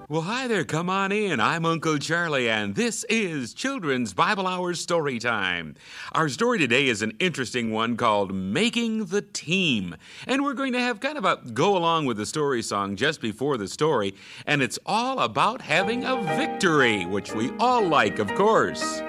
Well, hi there. Come on in. I'm Uncle Charlie, and this is Children's Bible Hour Story Time. Our story today is an interesting one called Making the Team. And we're going to have kind of a go along with the story song just before the story. And it's all about having a victory, which we all like, of course.